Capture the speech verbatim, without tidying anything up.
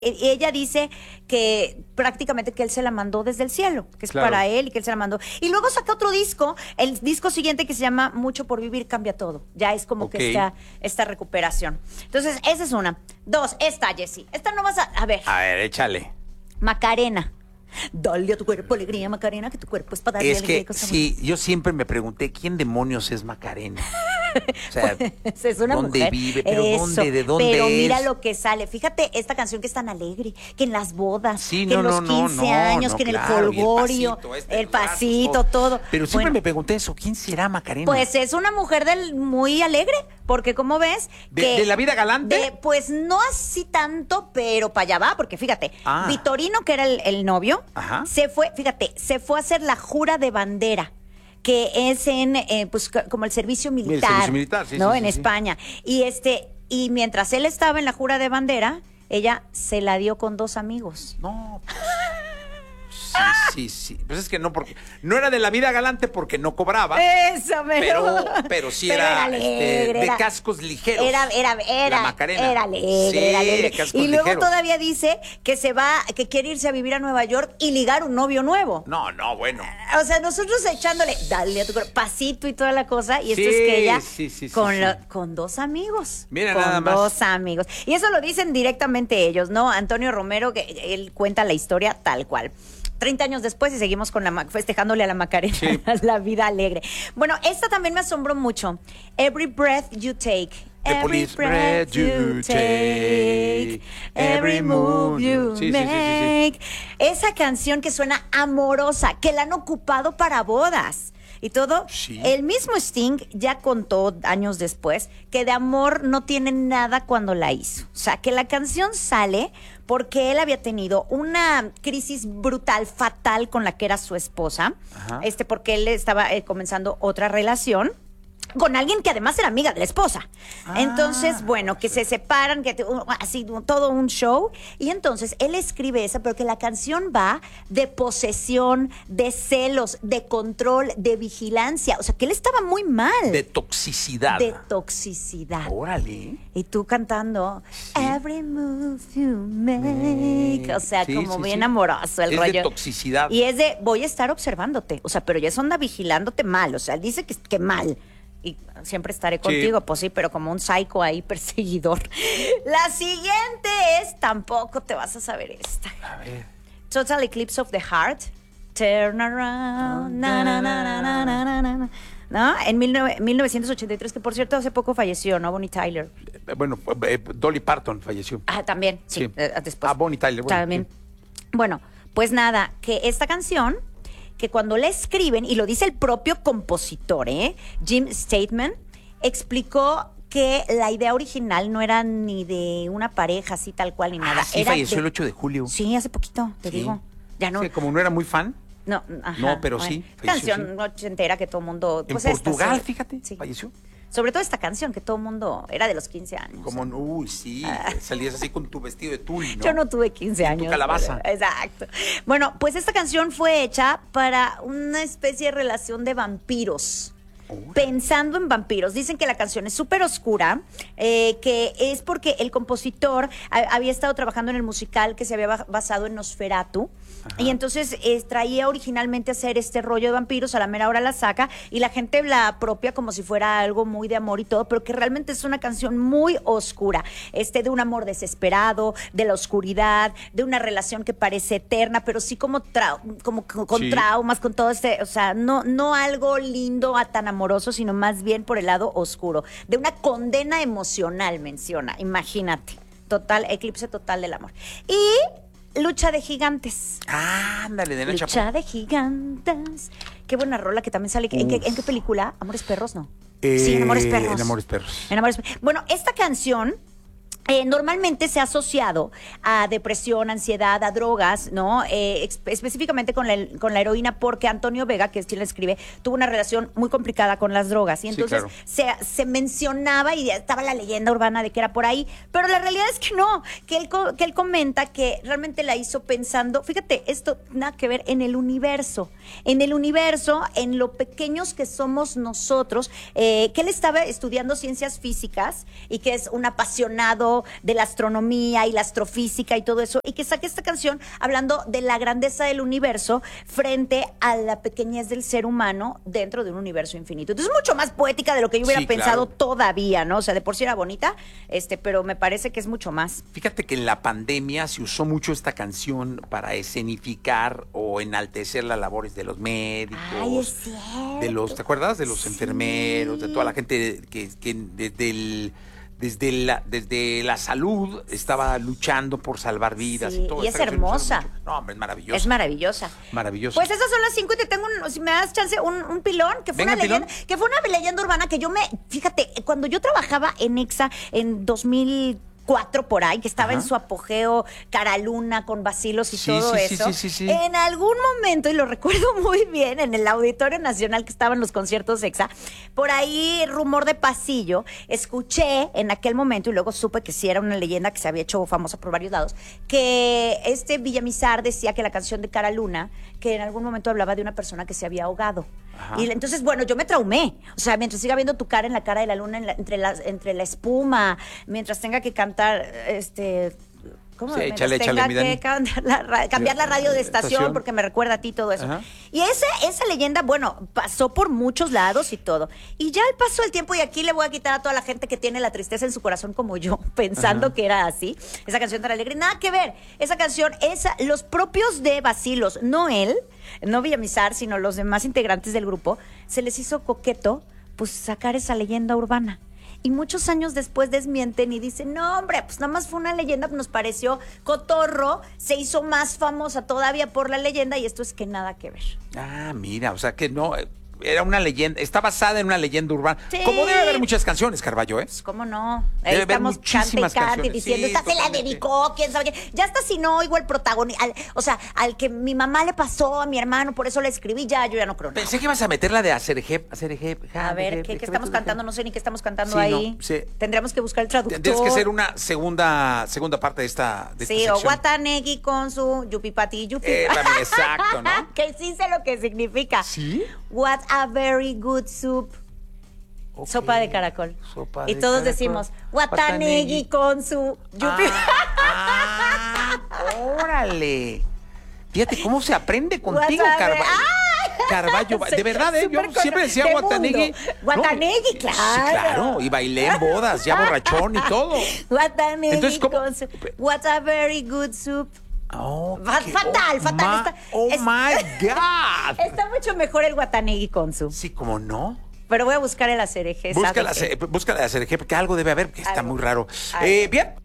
Ella dice que prácticamente que él se la mandó desde el cielo, que es claro. para él y que él se la mandó. Y luego saca otro disco, el disco siguiente que se llama Mucho por Vivir Cambia Todo. Ya es como okay. que esta, esta recuperación. Entonces, esa es una. Dos, esta, Jessy. Esta no vas a... A ver. A ver, échale. Macarena. Dale a tu cuerpo alegría, Macarena, que tu cuerpo es para darle es alegría. Es que, sí, yo siempre me pregunté, ¿quién demonios es Macarena? O sea, pues es una ¿dónde mujer? vive? ¿Pero Eso, dónde? ¿De dónde pero es? mira lo que sale. Fíjate esta canción que es tan alegre, que en las bodas, sí, que no, en los no, quince no, años, no, que en claro, el colgorio, el pasito, este, el pasito todo. todo. Pero siempre bueno, me pregunté eso, ¿quién será Macarena? Pues es una mujer del muy alegre, porque como ves... ¿De, que de la vida galante? De, pues no así tanto, pero para allá va, porque fíjate, ah. Vitorino, que era el, el novio, Ajá. se fue, fíjate, se fue a hacer la jura de bandera, que es en, eh, pues, como el servicio militar, el servicio militar sí, ¿no? Sí, en sí, España. Sí. Y este, y mientras él estaba en la jura de bandera, ella se la dio con dos amigos. No, pues, sí, sí, sí. Pues es que no, porque no era de la vida galante porque no cobraba. Eso, pero, pero sí pero era, era alegre, este, de era, era ligeros. Era, era, era, la Macarena. Era alegre, sí, era alegre. Y luego ligeros. todavía dice que se va, que quiere irse a vivir a Nueva York y ligar un novio nuevo. No, no, bueno. O sea, nosotros echándole, dale a tu cuerpo, pasito y toda la cosa, y sí, esto es que ella sí, sí, con, sí, lo, sí. con dos amigos. Mira, con nada más. dos amigos. Y eso lo dicen directamente ellos, ¿no? Antonio Romero, que él cuenta la historia tal cual. treinta años después y seguimos con la festejándole a la Macarena, sí. la vida alegre. Bueno, esta también me asombró mucho. Every breath you take. The Every breath you take, every move you sí, make. Sí, sí, sí, sí. Esa canción que suena amorosa, que la han ocupado para bodas y todo. Sí. El mismo Sting ya contó años después que de amor no tiene nada cuando la hizo. O sea, que la canción sale porque él había tenido una crisis brutal, fatal con la que era su esposa, Ajá. este porque él estaba eh, comenzando otra relación con alguien que además era amiga de la esposa. Ah, entonces, bueno, que se separan, que uh, así todo un show. Y entonces él escribe esa, pero que la canción va de posesión, de celos, de control, de vigilancia. O sea, que él estaba muy mal. De toxicidad. De toxicidad. Órale. Y tú cantando sí. Every move you make. O sea, sí, como sí, bien sí. amoroso el es rollo. Es de toxicidad. Y es de, voy a estar observándote. O sea, pero ya es onda vigilándote mal. O sea, él dice que, que mal. Y siempre estaré contigo, sí. pues sí, pero como un psycho ahí perseguidor. La siguiente es, tampoco te vas a saber esta. A ver. Total Eclipse of the Heart. Turn around. Na, na, na, na, na, na, na, na. ¿No? En mil novecientos ochenta y tres, que por cierto hace poco falleció, ¿no? Bonnie Tyler. Eh, bueno, eh, Dolly Parton falleció. Ah, también, sí, sí. Eh, después. Ah, Bonnie Tyler. Bueno, también. Sí. Bueno, pues nada, que esta canción... que cuando la escriben, y lo dice el propio compositor, ¿eh? Jim Steinman, explicó que la idea original no era ni de una pareja así tal cual ni ah, nada. Sí, era falleció de... el ocho de julio. Sí, hace poquito, te sí. digo. Ya no. Sí, como no era muy fan. No, ajá, no, pero bueno. sí. Falleció, canción sí. ochentera que todo el mundo... En pues Portugal, esta, sí. fíjate, sí. falleció. Sobre todo esta canción que todo el mundo era de los quince años. Como, ¿eh? Uy, sí, ah. salías así con tu vestido de tul, ¿no? Yo no tuve quince años. Tu calabaza. Pero, exacto. Bueno, pues esta canción fue hecha para una especie de relación de vampiros. Oh. Pensando en vampiros. Dicen que la canción es súper oscura, eh, que es porque el compositor a, había estado trabajando en el musical que se había basado en Nosferatu. Ajá. Y entonces eh, traía originalmente a hacer este rollo de vampiros, a la mera hora la saca y la gente la apropia como si fuera algo muy de amor y todo, pero que realmente es una canción muy oscura, este de un amor desesperado, de la oscuridad, de una relación que parece eterna, pero sí como, trau como con sí. traumas, con todo este, o sea, no, no algo lindo a tan amoroso, sino más bien por el lado oscuro, de una condena emocional, menciona, imagínate, total, eclipse total del amor. Y Lucha de Gigantes. Ah, ándale, de Lucha Chapo. de Gigantes. Qué buena rola que también sale. ¿En qué, ¿En qué película? ¿Amores Perros? No. Eh, sí, en Amores Perros. En Amores Perros. En Amores Perros. Bueno, esta canción... Eh, normalmente se ha asociado a depresión, ansiedad, a drogas, ¿no? Eh, específicamente con la, con la heroína, porque Antonio Vega, que es quien la escribe, tuvo una relación muy complicada con las drogas. Y entonces sí, claro. se, se mencionaba y estaba la leyenda urbana de que era por ahí. Pero la realidad es que no, que él, que él comenta que realmente la hizo pensando, fíjate, esto nada que ver en el universo. En el universo, en lo pequeños que somos nosotros, eh, que él estaba estudiando ciencias físicas y que es un apasionado hablando de la astronomía y la astrofísica y todo eso, y que saque esta canción hablando de la grandeza del universo frente a la pequeñez del ser humano dentro de un universo infinito. Entonces es mucho más poética de lo que yo hubiera Sí, pensado claro. todavía, ¿no? O sea, de por sí era bonita, este, pero me parece que es mucho más. Fíjate que en la pandemia se usó mucho esta canción para escenificar o enaltecer las labores de los médicos. Ay, es cierto. De los, ¿te acuerdas? De los Sí. enfermeros, de toda la gente que, que desde el desde la desde la salud estaba luchando por salvar vidas Sí, y todo. y Esta es canción se usa hermosa. mucho. No, hombre, es maravillosa. Es maravillosa. Maravillosa. Pues esas son las cinco y te tengo, un, si me das chance, un, un pilón, que fue Venga, una leyenda, pilón. que fue una leyenda urbana que yo me, fíjate, cuando yo trabajaba en Exa en dos mil cuatro por ahí, que estaba Ajá. en su apogeo, Cara Luna con vacilos y Sí, todo sí, sí, eso. sí, sí, sí. En algún momento, y lo recuerdo muy bien, en el Auditorio Nacional que estaban los conciertos Exa, por ahí rumor de pasillo, escuché en aquel momento, y luego supe que sí era una leyenda que se había hecho famosa por varios lados, que este Villamizar decía que la canción de Cara Luna, que en algún momento hablaba de una persona que se había ahogado. Ajá. Y entonces, bueno, yo me traumé. O sea, mientras siga viendo tu cara en la cara de la luna, en la- entre, la, entre la espuma, mientras tenga que cantar, este... ¿Cómo? Sí, Mientras échale, échale, tenga mi que Dani. cambiar la, ra- cambiar la radio de estación, Estación. porque me recuerda a ti todo eso. Ajá. Y ese, esa leyenda, bueno, pasó por muchos lados y todo. Y ya al paso del tiempo, y aquí le voy a quitar a toda la gente que tiene la tristeza en su corazón como yo, pensando Ajá. que era así. Esa canción tan alegre. Nada que ver. Esa canción, esa, los propios de Bacilos, no él, no Villamizar, sino los demás integrantes del grupo, se les hizo coqueto, pues, sacar esa leyenda urbana. Y muchos años después desmienten y dicen, no, hombre, pues nada más fue una leyenda, nos pareció cotorro, se hizo más famosa todavía por la leyenda y esto es que nada que ver. Ah, mira, o sea que no, eh, era una leyenda, está basada en una leyenda urbana. Sí. Como debe haber muchas canciones, Carballo, ¿eh? Pues, ¿cómo no? Ahí Debe haber estamos cante y muchísimas cante canciones. diciendo, Sí, esta se la totalmente. dedicó, quién sabe qué. Ya hasta si no oigo el protagonista, o sea, al que mi mamá le pasó a mi hermano, por eso le escribí, ya, yo ya no creo nada. Pensé que ibas a meterla de Acerejep, Acerejep. A ver, ¿qué, qué estamos cantando? No sé ni qué estamos cantando Sí, no, ahí. sí. Tendríamos que buscar el traductor. Tendrías que ser una segunda segunda parte de esta de Sí, esta o sección. Watanegi con su yupipati yupi. Eh, la- exacto, ¿no? Que sí sé lo que significa. ¿Sí? What a very good soup. Ok. Sopa de caracol. Sopa y de todos caracol. decimos, Watanegi con su yupi. Ah, ah, órale. Fíjate cómo se aprende contigo, Wasabi. Carballo. ¡Ah! Carballo, de verdad, ¿eh? Yo Súper con- siempre decía de Guatanegui. mundo. Guatanegui, No, claro. Sí, claro. Y bailé en bodas, ya borrachón y todo. Watanegi Entonces, ¿cómo? con su. What a very good soup. Oh, Fa- qué- fatal, oh, fatal, ma- está- oh es- my God. Está mucho mejor el Watanegi con su. Sí, como no. Pero voy a buscar el acereje. Busca ¿sabe la, qué? busca la de Acerejep, porque algo debe haber, que está Algo. muy raro. Algo. Eh, bien,